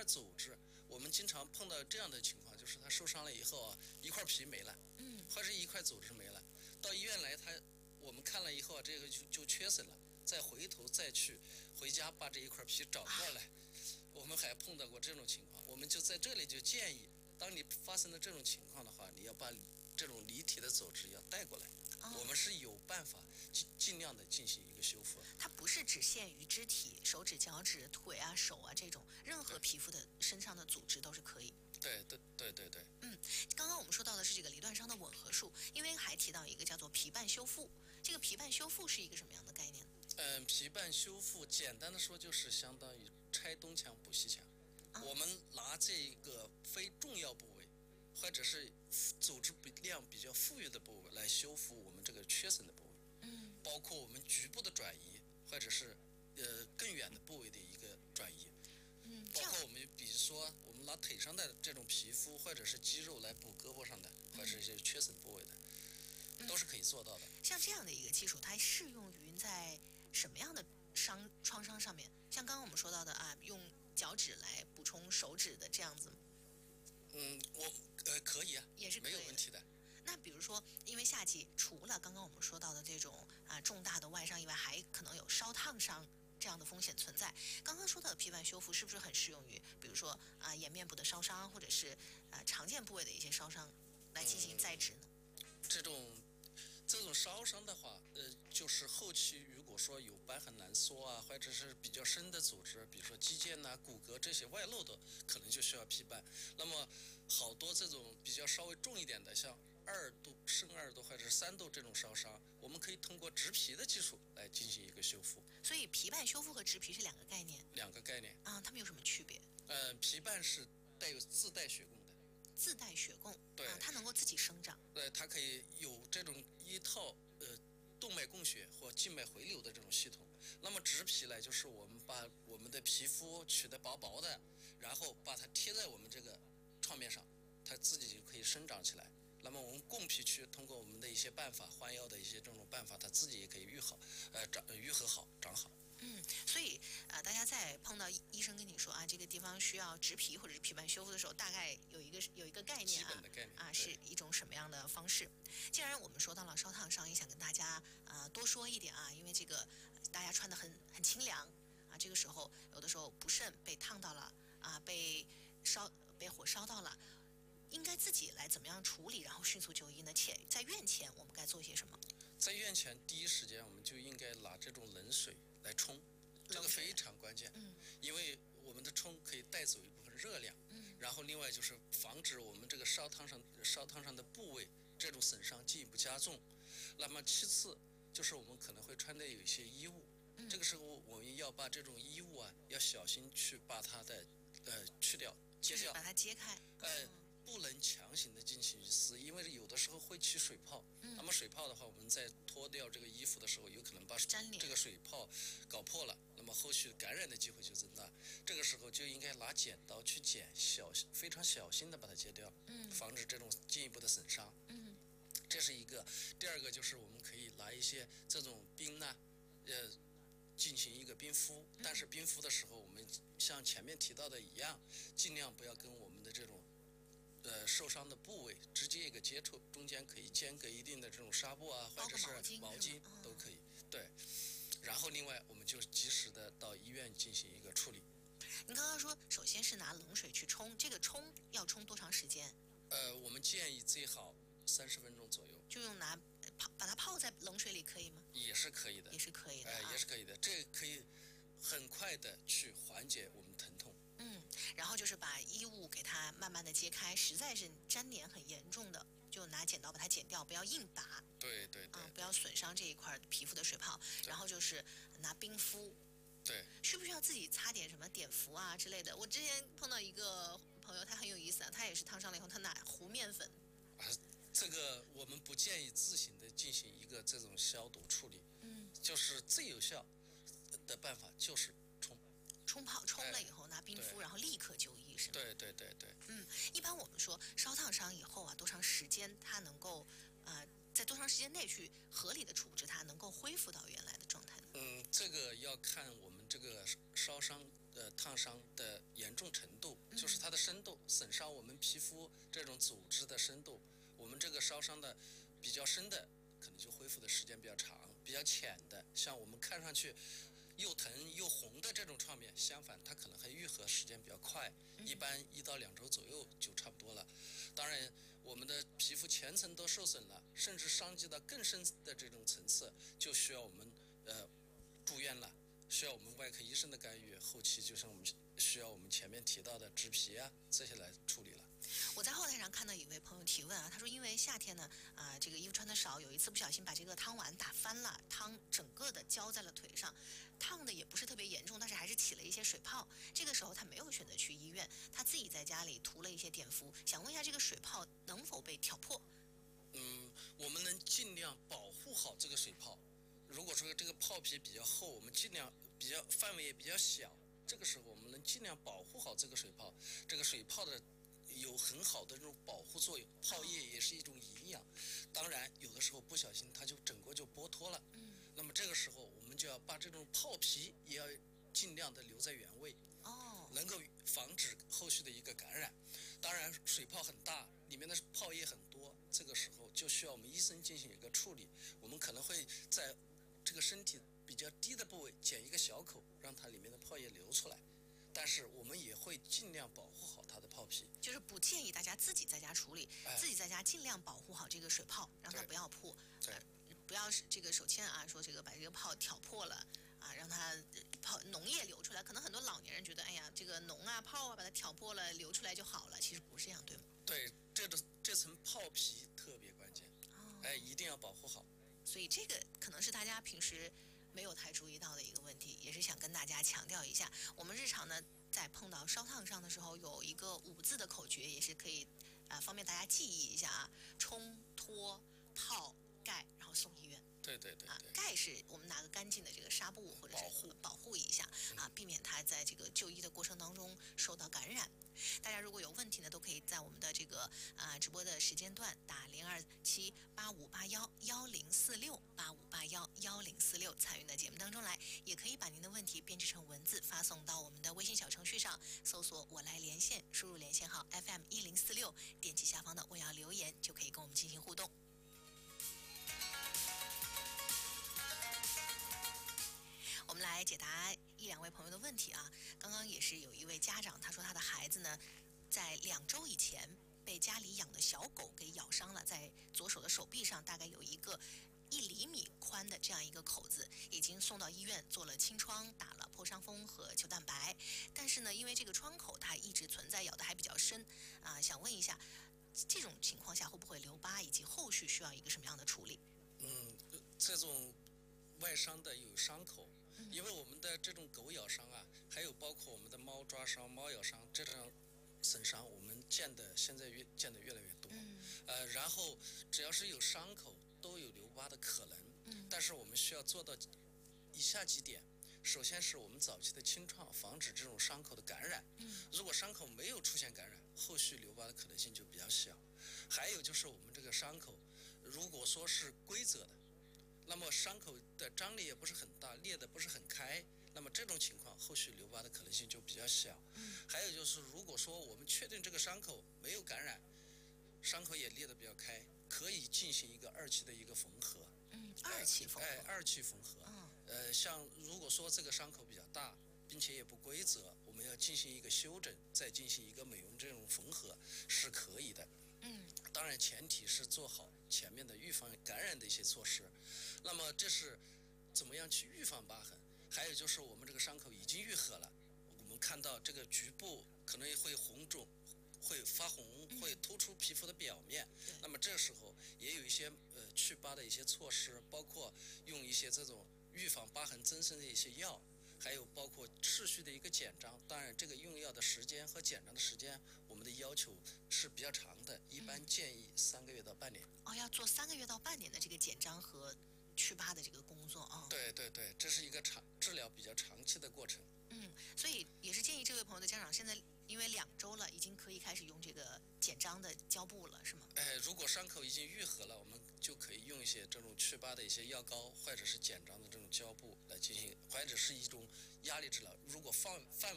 组织，我们经常碰到这样的情况，就是他受伤了以后啊，一块皮没了，或者一块组织没了，到医院来我们看了以后啊，这个就缺损了，再回头再去回家把这一块皮找过来，我们还碰到过这种情况，我们就在这里就建议，当你发生了这种情况的话，你要把这种离体的组织要带过来。我们是有办法尽量的进行一个修复。 它不是只限于肢体，手指、脚趾、腿啊、手啊这种，任何皮肤的身上的组织都是可以。 对。 刚刚我们说到的是这个离断伤的吻合术，因为还提到一个叫做皮瓣修复。这个皮瓣修复是一个什么样的概念？ 皮瓣修复简单的说就是相当于拆东墙补西墙。我们拿这个非重要部位，或者是组织量比较富裕的部位来修复我们这个缺损的部位，包括我们局部的转移，或者是更远的部位的一个转移，包括我们比如说我们拿腿上的这种皮肤或者是肌肉来补胳膊上的，或者是一些缺损部位的，都是可以做到的。 像这样的一个技术，它适用于在什么样的创伤上面？像刚刚我们说到的啊，用脚趾来补充手指的这样子。 可以啊， 也是可以的， 没有问题的。 那比如说，因为夏季除了刚刚我们说到的这种重大的外伤以外，还可能有烧烫伤这样的风险存在。刚刚说到的皮瓣修复是不是很适用于，比如说颜面部的烧伤，或者是常见部位的一些烧伤来进行再植呢？ 这种烧伤的话，就是后期如果说有瘢痕挛缩啊，或者是比较深的组织，比如说肌腱呐、骨骼这些外露的，可能就需要皮瓣。那么好多这种比较稍微重一点的，像深2度或者是3度这种烧伤，我们可以通过植皮的技术来进行一个修复。 所以皮瓣修复和植皮是两个概念。 两个概念它们有什么区别？ 皮瓣是自带血供的。 自带血供， 对， 它能够自己生长。 对，它可以有这种一套动脉供血或静脉回流的这种系统。那么植皮呢，就是我们把我们的皮肤取得薄薄的，然后把它贴在我们这个创面上，它自己就可以生长起来。那么我们供皮区通过我们的一些办法，换药的一些这种办法，它自己也可以愈合好，长好。 所以大家在碰到医生跟你说这个地方需要植皮或者是皮瓣修复的时候，大概有一个概念基本的概念是一种什么样的方式？既然我们说到了烧烫伤，也想跟大家多说一点因为这个大家穿得很清凉这个时候有的时候不慎被烫到了被火烧到了，应该自己来怎么样处理，然后迅速就医呢？且在院前我们该做些什么？ 在院前第一时间我们就应该拿这种冷水来冲，这个非常关键。因为我们的冲可以带走一部分热量，然后另外就是防止我们这个烧烫伤的部位这种损伤进一步加重。那么其次就是我们可能会穿的有一些衣物，这个时候我们要把这种衣物要小心去把它的去掉，揭掉， 把它揭开。 不能强行的进行撕，因为有的时候会起水泡。那么水泡的话，我们在脱掉这个衣服的时候，有可能把这个水泡搞破了，那么后续感染的机会就增大。这个时候就应该拿剪刀去剪，非常小心的把它揭掉，防止这种进一步的损伤。这是一个。第二个就是我们可以拿一些这种冰进行一个冰敷，但是冰敷的时候，我们像前面提到的一样，尽量不要跟我们的这种受伤的部位直接一个接触，中间可以间隔一定的这种纱布或者是毛巾都可以。对，然后另外我们就及时的到医院进行一个处理。 您刚刚说，首先是拿冷水去冲，这个冲要冲多长时间？ 我们建议最好30分钟左右。 就用把它泡在冷水里可以吗？ 也是可以的， 也是可以的， 也是可以的。这个可以很快的去缓解我们疼痛。 然后就是把衣物给它慢慢的揭开，实在是粘连很严重的，就拿剪刀把它剪掉，不要硬拔。 对， 不要损伤这一块皮肤的水泡。然后就是拿冰敷。 对， 需不需要自己擦点什么碘伏之类的？我之前碰到一个朋友，他很有意思他也是烫伤了以后，他拿糊面粉。 这个我们不建议自行的进行一个这种消毒处理。就是最有效的办法就是冲了以后拿冰敷，然后立刻就医，是吗？ 对。 一般我们说烧烫伤以后多长时间它能够在多长时间内去合理的处置它，能够恢复到原来的状态呢？ 这个要看我们这个烧伤烫伤的严重程度，就是它的深度，损伤我们皮肤这种组织的深度。我们这个烧伤的比较深的，可能就恢复的时间比较长；比较浅的，像我们看上去又疼又红的这种创面，相反它可能还愈合时间比较快，一般1到2周左右就差不多了。当然，我们的皮肤前层都受损了，甚至伤及到更深的这种层次，就需要我们住院了，需要我们外科医生的干预，后期就是我们需要我们前面提到的植皮啊这些来处理了。 我在后台上看到一位朋友提问啊，他说因为夏天呢，这个衣服穿的少，有一次不小心把这个汤碗打翻了，汤整个的浇在了腿上，烫的也不是特别严重，但是还是起了一些水泡。这个时候他没有选择去医院，他自己在家里涂了一些碘伏，想问一下这个水泡能否被挑破？ 我们能尽量保护好这个水泡。如果说这个泡皮比较厚，我们尽量范围也比较小，这个时候我们能尽量保护好这个水泡。这个水泡的有很好的这种保护作用，泡液也是一种营养。当然，有的时候不小心它就整个就剥脱了。那么这个时候我们就要把这种泡皮也要尽量的留在原位，能够防止后续的一个感染。当然，水泡很大，里面的泡液很多，这个时候就需要我们医生进行一个处理。我们可能会在这个身体比较低的部位剪一个小口，让它里面的泡液流出来。但是我们也会尽量保护好它的泡皮， 就是不建议大家自己在家处理，自己在家尽量保护好这个水泡，让它不要破。不要是这个手牵啊，说这个把这个泡挑破了啊，让它脓液流出来。可能很多老年人觉得，哎呀，这个脓啊泡啊把它挑破了流出来就好了，其实不是这样，对吗？ 对，这层泡皮特别关键，一定要保护好。 所以这个可能是大家平时没有太注意到的一个问题，也是想跟大家强调一下。我们日常呢，在碰到烧烫伤的时候，有一个5字的口诀，也是可以方便大家记忆一下啊：冲、脱、泡、盖，然后送医院。 对。 盖是我们拿个干净的这个纱布或者是保护一下啊，避免它在这个就医的过程当中受到感染。大家如果有问题呢，都可以在我们的这个直播的时间段打027858104685811046参与到节目当中来，也可以把您的问题编辑成文字发送到我们的微信小程序上，搜索我来连线，输入连线号 FM1046，点击下方的我要留言就可以跟我们进行互动。我们来解答1、2位朋友的问题啊。刚刚也是有一位家长，他说他的孩子呢，在2周以前被家里养的小狗给咬伤了，在左手的手臂上大概有一个1厘米宽的这样一个口子，已经送到医院做了清创，打了破伤风和球蛋白。但是呢，因为这个创口它一直存在，咬得还比较深啊，想问一下，这种情况下会不会留疤，以及后续需要一个什么样的处理？ 这种外伤的有伤口。因为我们的这种狗咬伤啊，还有包括我们的猫抓伤、猫咬伤这种损伤，我们现在见得越来越多。然后只要是有伤口，都有留疤的可能。但是我们需要做到以下几点。首先是我们早期的清创，防止这种伤口的感染。如果伤口没有出现感染，后续留疤的可能性就比较小。还有就是我们这个伤口，如果说是规则的，那么伤口的张力也不是很大，裂得不是很开，那么这种情况后续留疤的可能性就比较小。还有就是如果说我们确定这个伤口没有感染，伤口也裂得比较开，可以进行一个2期的一个缝合。 2期缝合。 2期缝合。像如果说这个伤口比较大，并且也不规则，我们要进行一个修整，再进行一个美容这种缝合是可以的。当然前提是做好前面的预防感染的一些措施。那么这是怎么样去预防疤痕？还有就是我们这个伤口已经愈合了，我们看到这个局部可能会红肿，会发红，会突出皮肤的表面。那么这时候也有一些去疤的一些措施，包括用一些这种预防疤痕增生的一些药，还有包括持续的一个减章。当然这个用药的时间和减章的时间我们的要求是比较长的，一般建议3个月到半年。 要做3个月到半年的这个减章和祛疤的这个工作啊。 对，这是一个治疗比较长期的过程。 所以也是建议这位朋友的家长，现在因为2周了，已经可以开始用这个减章的胶布了，是吗？ 如果伤口已经愈合了，我们就可以用一些这种祛疤的一些药膏，或者是减章的这种胶布来进行，或者是一种压力治疗。如果范